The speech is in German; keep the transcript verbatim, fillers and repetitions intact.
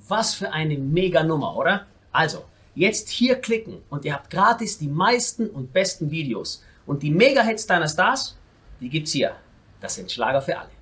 Was für eine mega Nummer, oder? Also, jetzt hier klicken und ihr habt gratis die meisten und besten Videos. Und die Mega-Hits deiner Stars, die gibt's hier. Das sind Schlager für alle.